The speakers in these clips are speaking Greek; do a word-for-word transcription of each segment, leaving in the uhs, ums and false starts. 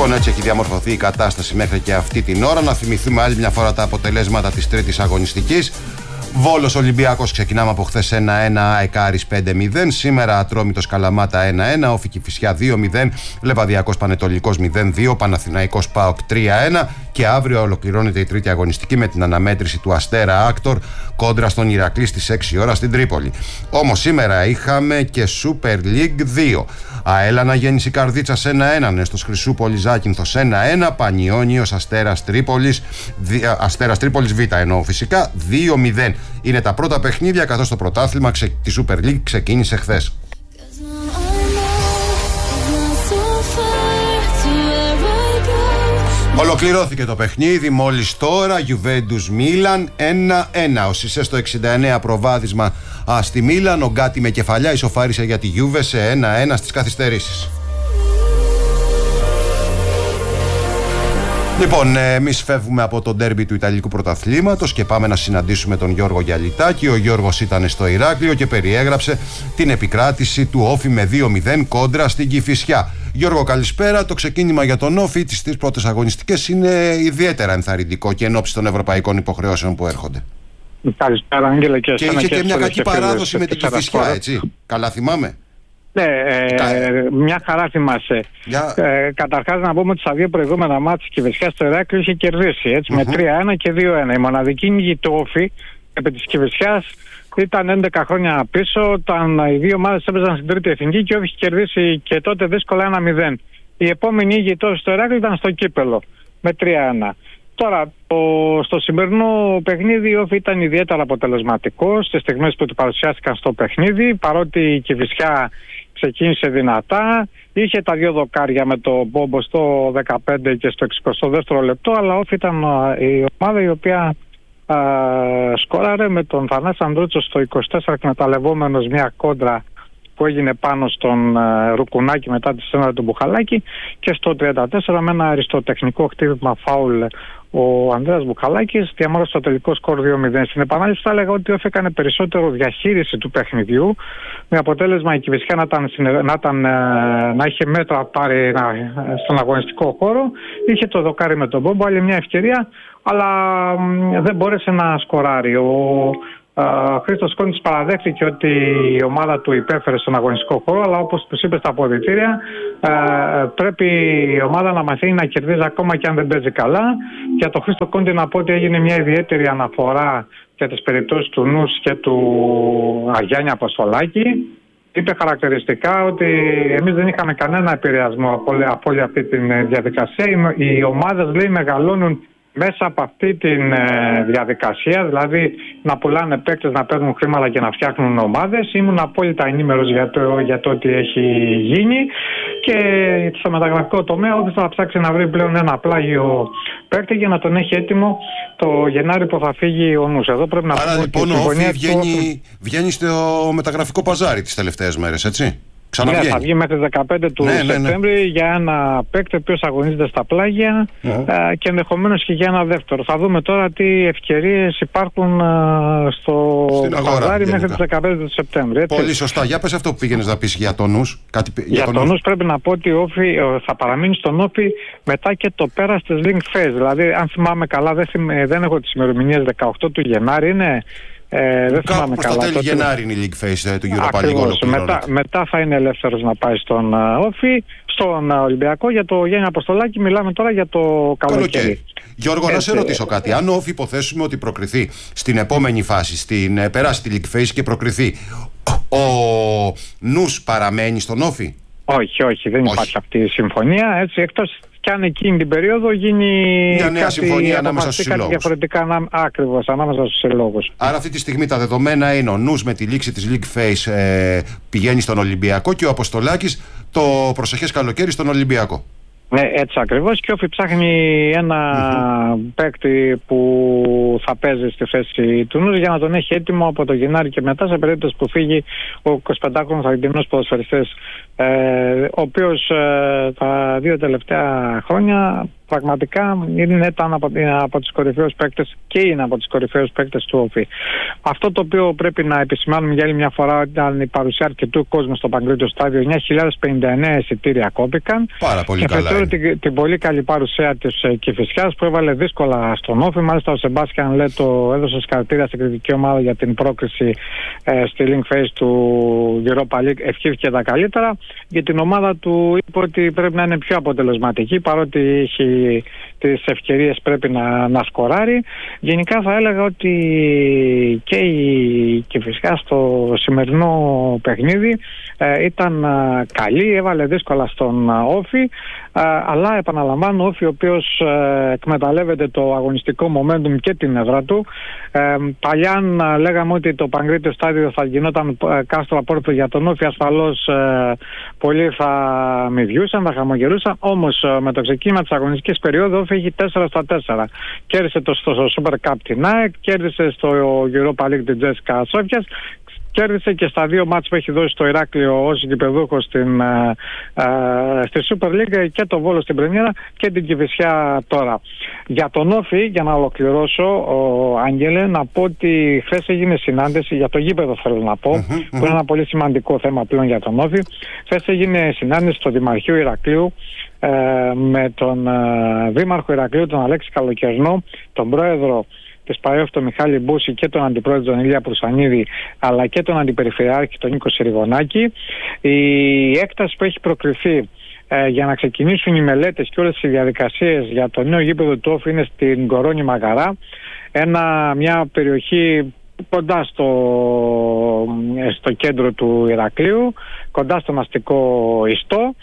Λοιπόν, έτσι έχει διαμορφωθεί η κατάσταση μέχρι και αυτή την ώρα. Να θυμηθούμε άλλη μια φορά τα αποτελέσματα της τρίτης αγωνιστικής. Βόλος Ολυμπιακός, ξεκινάμε από χθες ένα ένα, ΑΕΚ Άρης πέντε μηδέν. Σήμερα Ατρόμητος Καλαμάτα ένα ένα, Όφη Κηφισιά δύο μηδέν, Λεβαδιακός Πανετολικός μηδέν δύο, Παναθηναϊκός ΠΑΟΚ τρία ένα. Και αύριο ολοκληρώνεται η τρίτη αγωνιστική με την αναμέτρηση του Αστέρα Άκτορ κόντρα στον Ηρακλή στις έξι ώρα στην Τρίπολη. Όμως σήμερα είχαμε και Super League δύο. ΑΕΛ Αναγέννηση Καρδίτσας ένα ένα, Νέστος Χρυσούπολης Ζάκυνθος ένα ένα, Πανιόνιος Αστέρας Τρίπολης, Αστέρας Τρίπολης Β εννοώ φυσικά, δύο μηδέν. Είναι τα πρώτα παιχνίδια, καθώς το πρωτάθλημα ξε... τη Super League ξεκίνησε χθες. Ολοκληρώθηκε το παιχνίδι μόλις τώρα. Juventus Μίλαν ένα ένα. Ο Σισέ στο εξήντα εννέα προβάδισμα α, στη Μίλαν. Ο Γκάτι με κεφαλιά ισοφάρισε για τη Juve σε ένα ένα στις καθυστερήσεις. Λοιπόν, εμείς φεύγουμε από το ντέρμπι του Ιταλικού Πρωταθλήματος και πάμε να συναντήσουμε τον Γιώργο Γιαλιτάκη. Ο Γιώργος ήταν στο Ηράκλειο και περιέγραψε την επικράτηση του Όφη με δύο μηδέν κόντρα στην Κηφισιά. Γιώργο, καλησπέρα. Το ξεκίνημα για τον Όφη τις τρεις πρώτες αγωνιστικές είναι ιδιαίτερα ενθαρρυντικό και εν ώψη των ευρωπαϊκών υποχρεώσεων που έρχονται. Καλησπέρα, Άγγελε, και και είχε και, και μια κακή παράδοση με την Κηφισιά, έτσι. Καλά θυμάμαι. Ναι, ε, μια χαρά θυμάσαι. Για... Ε, καταρχάς να πούμε ότι στα δύο προηγούμενα μάτια της Κηφισιάς στο Ηράκλειο είχε κερδίσει έτσι, mm-hmm. με τρία ένα και δύο ένα. Η μοναδική νίκη του Όφη επί της Κηφισιάς ήταν έντεκα χρόνια πίσω, όταν οι δύο ομάδες έπαιζαν στην τρίτη εθνική και ο Όφη είχε κερδίσει και τότε δύσκολα ένα μηδέν. Η επόμενη νίκη τότε στο Ηράκλειο ήταν στο Κύπελλο με τρία ένα. Τώρα, το, στο σημερινό παιχνίδι ο Όφη ήταν ιδιαίτερα αποτελεσματικός στις στιγμές που του παρουσιάστηκαν στο παιχνίδι, παρότι η Κηφισιά ξεκίνησε δυνατά, είχε τα δύο δοκάρια με το Μπόμπο στο δεκαπέντε και στο εξηκοστό δεύτερο λεπτό, αλλά Όφη ήταν η ομάδα η οποία α, σκόραρε με τον Θανάση Ανδρούτσο στο είκοσι τέσσερα, εκμεταλλευόμενος μια κόντρα που έγινε πάνω στον uh, Ρουκουνάκη μετά τη σένα του Μπουχαλάκη, και στο τριάντα τέσσερα με ένα αριστοτεχνικό χτύπημα φάουλ ο Ανδρέας Μπουχαλάκης διαμόρφωσε το τελικό σκορ δύο μηδέν. Στην επανάληψη θα έλεγα ότι Όφη έκανε περισσότερο διαχείριση του παιχνιδιού, με αποτέλεσμα η Κηφισιά να, ήταν, να, ήταν, να είχε μέτρα πάρει να, στον αγωνιστικό χώρο. Είχε το δοκάρι με τον Μπόμπο, άλλη μια ευκαιρία, αλλά δεν μπόρεσε να σκοράρει. Ο Uh, Χρήστος Κόντης παραδέχθηκε ότι η ομάδα του υπέφερε στον αγωνιστικό χώρο, αλλά όπως τους είπε στα αποδυτήρια, uh, πρέπει η ομάδα να μαθαίνει να κερδίζει ακόμα και αν δεν παίζει καλά. Για τον Χρήστο Κόντη να πω ότι έγινε μια ιδιαίτερη αναφορά για τις περιπτώσεις του Νους και του Αγιάννη Αποστολάκη. Είπε χαρακτηριστικά ότι εμείς δεν είχαμε κανένα επηρεασμό από, από όλη αυτή τη διαδικασία. Οι ομάδες, λέει, μεγαλώνουν μέσα από αυτή τη ε, διαδικασία, δηλαδή να πουλάνε παίκτες, να παίρνουν χρήματα και να φτιάχνουν ομάδες. Ήμουν απόλυτα ενήμερος για το, για το ότι έχει γίνει, και στο μεταγραφικό τομέα ότι θα ψάξει να βρει πλέον ένα πλάγιο παίκτη για να τον έχει έτοιμο το Γενάρη που θα φύγει ο Νους. Εδώ πρέπει να Άρα πούμε λοιπόν ότι ο Όφη βγαίνει, του... βγαίνει στο μεταγραφικό παζάρι τις τελευταίες μέρες, έτσι. Ναι, θα βγει μέχρι δεκαπέντε του ναι, Σεπτέμβρη ναι, ναι. για ένα παίκτη ο οποίος αγωνίζεται στα πλάγια mm-hmm. α, και ενδεχομένως και για ένα δεύτερο. Θα δούμε τώρα τι ευκαιρίες υπάρχουν α, στο παζάρι μέχρι τις δεκαπέντε του Σεπτέμβρη. Έτσι. Πολύ σωστά. Για πες αυτό που πήγαινες να πεις για τον Νους. Κάτι... Για, για τον, τον Νους πρέπει να πω ότι ο Όφη, θα παραμείνει στον Όφη μετά και το πέρας της Link Phase. Δηλαδή, αν θυμάμαι καλά, δεν, θυμ, δεν έχω τις ημερομηνίες, δεκαοκτώ του Γενάρη είναι. Ε, δεν θυμάμαι καλά. Στα τέλη Γενάρη είναι η League Phase του Europa League. Μετά, μετά θα είναι ελεύθερος να πάει στον uh, Όφη, στον uh, Ολυμπιακό. Για το Γιάννη Αποστολάκη μιλάμε τώρα για το καλοκαίρι. Γιώργο, Έτσι, να σε ρωτήσω κάτι. Αν ο Όφη υποθέσουμε ότι προκριθεί στην επόμενη φάση, στην ε, περάσει τη League Phase και προκριθεί, ο, ο Νους παραμένει στον Όφη? Όχι, όχι, δεν όχι. υπάρχει αυτή η συμφωνία. Έτσι, εκτός και αν εκείνη την περίοδο γίνει μια νέα κάτι, συμφωνία ανάμεσα στους συλλόγους. Διαφορετικά, ακριβώς, ανάμεσα στους συλλόγους. Άρα αυτή τη στιγμή τα δεδομένα είναι ο Νους με τη λήξη της League Phase ε, πηγαίνει στον Ολυμπιακό και ο Αποστολάκης το προσεχές καλοκαίρι στον Ολυμπιακό. Ναι, έτσι ακριβώς, και ο Όφη ψάχνει ένα mm-hmm. παίκτη που θα παίζει στη θέση του Νους για να τον έχει έτοιμο από το Γενάρη και μετά, σε περίπτωση που φύγει ο εικοσιπεντάχρονος Αργεντινός ποδοσφαιριστής, ε, ο οποίος ε, τα δύο τελευταία χρόνια πραγματικά είναι, ήταν από, από τις κορυφαίους παίκτες και είναι από τις κορυφαίους παίκτες του Όφη. Αυτό το οποίο πρέπει να επισημάνουμε για άλλη μια φορά ήταν η παρουσία αρκετού κόσμου στο Παγκρίτιο Στάδιο. εννιά χιλιάδες πενήντα εννέα εισιτήρια κόπηκαν. Πάρα πολύ και καλά. Και την, την πολύ καλή παρουσία της ε, Κηφισιάς που έβαλε δύσκολα στον Όφη. Μάλιστα ο Σεμπάστιαν Λέτο έδωσε συγχαρητήρια στην κριτική ομάδα για την πρόκριση ε, στη Link Phase του Europa League. Ευχήθηκε τα καλύτερα. Για την ομάδα του είπε ότι πρέπει να είναι πιο αποτελεσματική, παρότι έχει τις ευκαιρίες πρέπει να, να σκοράρει. Γενικά θα έλεγα ότι και η Κηφισιά στο σημερινό παιχνίδι ε, ήταν ε, καλή, έβαλε δύσκολα στον ε, Όφη, ε, αλλά επαναλαμβάνω, ο Όφη ο οποίος ε, εκμεταλλεύεται το αγωνιστικό momentum και την έδρα του. Ε, παλιά ε, λέγαμε ότι το Παγκρίτιο Στάδιο θα γινόταν ε, κάστρο πόρτο για τον Όφη, ασφαλώς ε, πολλοί θα μηδιούσαν, θα χαμογελούσαν, όμως ε, με το ξεκίνημα της αγωνιστικής περίοδου ο Όφη έχει τέσσερα στα τέσσερα. Κέρδισε το στο, στο Super Cup την ΑΕΚ, κέρδισε στο Europa League την Τζέσικα Σόφιας, κέρδισε και στα δύο μάτς που έχει δώσει το Ηράκλειο ως γηπεδούχος στην, ε, ε, στη Super League και το Βόλο στην Πρεμιέρα και την Κηφισιά τώρα. Για τον Όφη, για να ολοκληρώσω, ο Άγγελε, να πω ότι χθες έγινε συνάντηση για το γήπεδο, θέλω να πω, mm-hmm, mm-hmm. που είναι ένα πολύ σημαντικό θέμα πλέον για τον Όφη. Χθες έγινε συνάντηση στο Δημαρχείο Ηρακλείου ε, με τον ε, Δήμαρχο Ηρακλείου, τον Αλέξη Καλοκαιρνό, τον Πρόεδρο της ΠΑΕΟΦ, τον Μιχάλη Μπούση και τον Αντιπρόεδρο τον Ηλία Προυσανίδη, αλλά και τον Αντιπεριφερειάρχη τον Νίκο Συριγωνάκη. Η έκταση που έχει προκριθεί ε, για να ξεκινήσουν οι μελέτες και όλες οι διαδικασίες για το νέο γήπεδο του Όφη είναι στην Κορώνη Μαγαρά, ένα, μια περιοχή κοντά στο, στο κέντρο του Ηρακλείου, κοντά στον αστικό ιστό.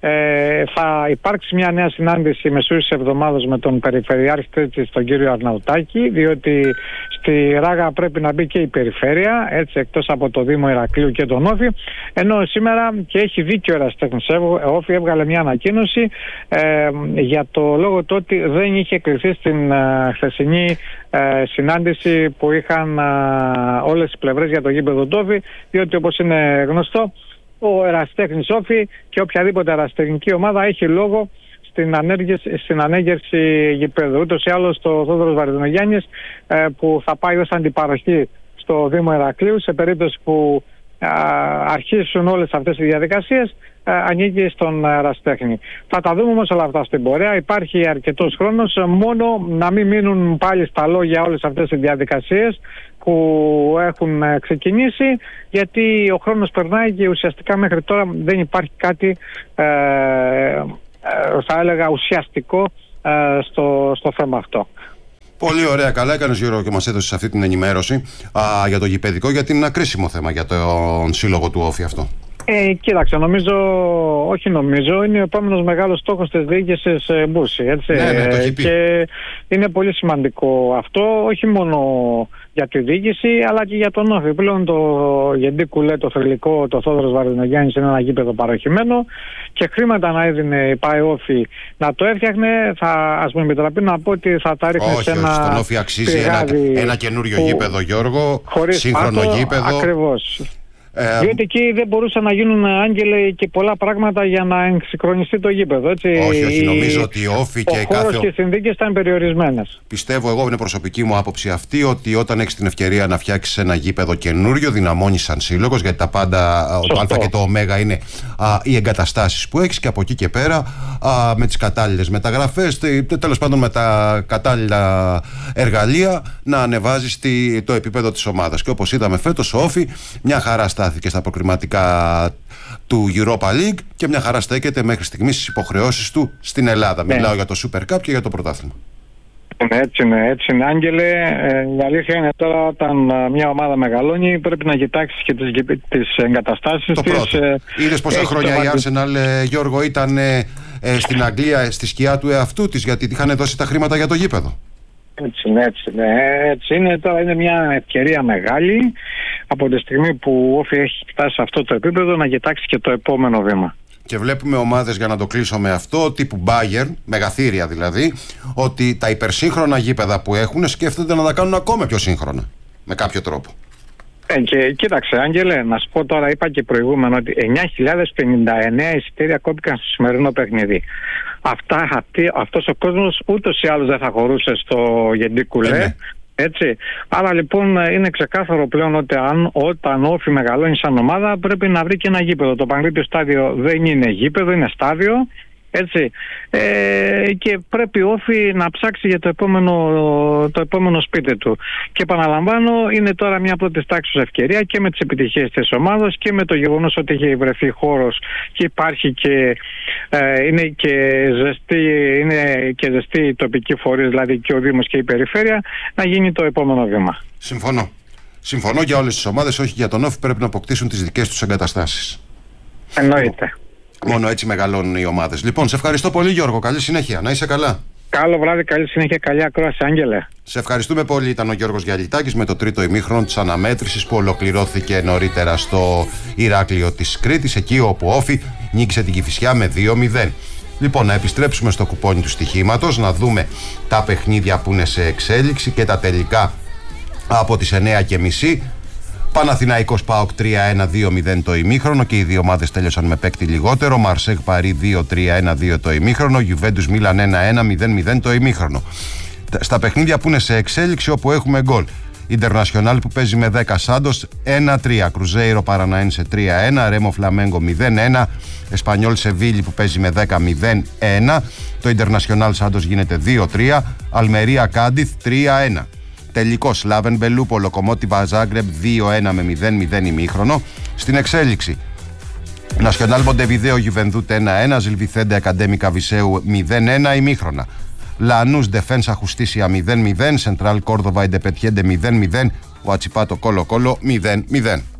Ε, θα υπάρξει μια νέα συνάντηση μεσούς εβδομάδος με τον Περιφερειάρχη Τρίτης, τον κύριο Αρναουτάκη, διότι στη Ράγα πρέπει να μπει και η περιφέρεια, έτσι, εκτός από το Δήμο Ηρακλείου και τον Όφη. Ενώ σήμερα, και έχει δίκιο ο Ερασιτέχνης Όφη, έβγαλε μια ανακοίνωση ε, για το λόγο του ότι δεν είχε κληθεί στην ε, χθεσινή ε, συνάντηση που είχαν ε, όλες οι πλευρές για το γήπεδο του Όφη, διότι όπως είναι γνωστό, ο Ερασιτέχνης Όφη και οποιαδήποτε ερασιτεχνική ομάδα έχει λόγο στην, στην ανέγερση γηπέδου. Ούτως ή άλλως το Θόδωρος Βαρδινογιάννης ε, που θα πάει ως αντιπαροχή στο Δήμο Ηρακλείου σε περίπτωση που α, αρχίσουν όλες αυτές οι διαδικασίες, α, ανήκει στον ερασιτέχνη. Θα τα δούμε όμως όλα αυτά στην πορεία. Υπάρχει αρκετός χρόνος, μόνο να μην μείνουν πάλι στα λόγια όλες αυτές οι διαδικασίες που έχουν ξεκινήσει, γιατί ο χρόνος περνάει και ουσιαστικά μέχρι τώρα δεν υπάρχει κάτι ε, ε, θα έλεγα ουσιαστικό ε, στο, στο θέμα αυτό. Πολύ ωραία, καλά έκανες Γιώργο και μας έδωσες αυτή την ενημέρωση α, για το γηπεδικό, γιατί είναι ένα κρίσιμο θέμα για τον σύλλογο του Όφη αυτό. Ε, κοίταξε, νομίζω, όχι νομίζω, είναι ο επόμενος μεγάλος στόχος της διοίκησης ε, Μπούση, έτσι. Ναι, ναι, το έχει πει. Και είναι πολύ σημαντικό αυτό, όχι μόνο για τη διοίκηση, αλλά και για τον Όφη. Πλέον το Γεντή Κουλέ, το θρυλικό, το Θόδωρος Βαρδινογιάννης είναι ένα γήπεδο παροχημένο και χρήματα να έδινε η ΠΑΕΟΦΗ να το έφτιαχνε, θα, ας μου επιτραπεί να πω ότι θα τα ρίχνει όχι, σε όχι, ένα. Στον Όφη αξίζει ένα, ένα καινούριο που, γήπεδο, Γιώργο, σύγχρονο πάτο, γήπεδο. Ακριβώς. Ε, Διότι εκεί δεν μπορούσαν να γίνουν, Άγγελε, και πολλά πράγματα για να εξυγχρονιστεί το γήπεδο. Έτσι. Όχι, όχι, νομίζω ότι ο Όφη και ο χώρος κάθε. Και οι συνθήκες ήταν περιορισμένες. Πιστεύω, εγώ, είναι προσωπική μου άποψη αυτή, ότι όταν έχεις την ευκαιρία να φτιάξεις ένα γήπεδο καινούριο, δυναμώνεις σαν σύλλογος, γιατί τα πάντα, σωστό, το Α και το Ω είναι α, οι εγκαταστάσεις που έχεις, και από εκεί και πέρα α, με τις κατάλληλες μεταγραφές, τέλος πάντων με τα κατάλληλα εργαλεία, να ανεβάζεις τη, το επίπεδο της ομάδας. Και όπως είδαμε φέτος, ο Όφη μια χαρά στάθηκε στα προκριματικά του Europa League και μια χαρά στέκεται μέχρι στιγμής στις υποχρεώσεις του στην Ελλάδα. Ναι. Μιλάω για το Super Cup και για το πρωτάθλημα. Ναι, έτσι είναι, έτσι είναι, Άγγελε. Ε, η αλήθεια είναι τώρα, όταν μια ομάδα μεγαλώνει, πρέπει να κοιτάξει και τις, τις εγκαταστάσεις το της. Πρώτο. Ε, Είδες πόσα χρόνια η Arsenal, ε, Γιώργο, ήταν ε, ε, στην Αγγλία στη σκιά του εαυτού της, γιατί είχαν δώσει τα χρήματα για το γήπεδο. Έτσι είναι, έτσι είναι, έτσι είναι. Τώρα είναι μια ευκαιρία μεγάλη, από τη στιγμή που ο Όφη έχει φτάσει σε αυτό το επίπεδο, να κοιτάξει και το επόμενο βήμα. Και βλέπουμε ομάδες, για να το κλείσω με αυτό, τύπου Bayern, μεγαθύρια δηλαδή, ότι τα υπερσύγχρονα γήπεδα που έχουν σκέφτονται να τα κάνουν ακόμα πιο σύγχρονα, με κάποιο τρόπο. Ε, και κοίταξε, Άγγελε, να σου πω τώρα, είπα και προηγούμενο ότι εννιά χιλιάδες πενήντα εννέα εισιτήρια κόπηκαν στο σημερινό παιχνίδι. αυτά, αυτή, αυτός ο κόσμος ούτως ή άλλως δεν θα χωρούσε στο Γεντίκουλε. Ναι. Έτσι. Άρα λοιπόν είναι ξεκάθαρο πλέον ότι αν, όταν ο Όφη μεγαλώνει σαν ομάδα πρέπει να βρει και ένα γήπεδο. Το Παγκρίτιο στάδιο δεν είναι γήπεδο, είναι στάδιο. Έτσι. Ε, και πρέπει ο Όφη να ψάξει για το επόμενο, το επόμενο σπίτι του. Και επαναλαμβάνω, είναι τώρα μια πρώτη τάξη ευκαιρία και με τις επιτυχίες της ομάδας και με το γεγονός ότι έχει βρεθεί χώρος και υπάρχει και, ε, είναι και ζεστή, είναι και ζεστή η τοπική φορείς, δηλαδή και ο Δήμος και η Περιφέρεια, να γίνει το επόμενο βήμα. Συμφωνώ. Συμφωνώ για όλες τις ομάδες, όχι για τον Όφη, πρέπει να αποκτήσουν τις δικές τους εγκαταστάσεις. Εννοείται. Μόνο έτσι μεγαλώνουν οι ομάδες. Λοιπόν, σε ευχαριστώ πολύ, Γιώργο. Καλή συνέχεια. Να είσαι καλά. Καλό βράδυ, καλή συνέχεια, καλή ακρόαση, Άγγελε. Σε ευχαριστούμε πολύ. Ήταν ο Γιώργος Γιαλιτάκης με το τρίτο ημίχρονο της αναμέτρησης που ολοκληρώθηκε νωρίτερα στο Ηράκλειο της Κρήτης, εκεί όπου ο Όφη νίκησε την Κηφισιά με δύο μηδέν. Λοιπόν, να επιστρέψουμε στο κουπόνι του στοιχήματος, να δούμε τα παιχνίδια που είναι σε εξέλιξη και τα τελικά από τις εννιά και μισή. Παναθηναϊκός ΠΑΟΚ τρία ένα δύο μηδέν το ημίχρονο και οι δύο ομάδες τέλειωσαν με παίκτη λιγότερο. Μαρσέγ Παρί δύο τρία ένα δύο το ημίχρονο. Γιουβέντους Μίλαν ένα ένα μηδέν μηδέν το ημίχρονο. Στα παιχνίδια που είναι σε εξέλιξη, όπου έχουμε γκολ. Ιντερνασιονάλ που παίζει με δέκα Σάντος ένα τρία. Κρουζέιρο Παραναένσε τρία ένα. Ρέμο Φλαμέγκο μηδέν ένα. Εσπανιόλ Σεβίλη που παίζει με δέκα μηδέν ένα. Το Ιντερνασιονάλ Σάντος γίνεται δύο τρία. Αλμερία Κάντιθ τρία ένα. Τελικό Σλάβεν Μπελούπο Λοκομότιβα Ζάγκρεμπ δύο ένα με μηδέν μηδέν ημίχρονο. Στην εξέλιξη Νασιονάλ Μοντεβιδέο Γιουβενδούτ ένα ένα. Ζιλβιθέντε Ακαντέμικα Βισέου μηδέν ένα ημίχρονα. Λανούς Δεφένσα Χουστίσια μηδέν μηδέν. Σεντράλ Κόρδοβα Ιντεπετιέντε μηδέν μηδέν. Ο Ατσιπάτο Κόλο Κόλο μηδέν μηδέν.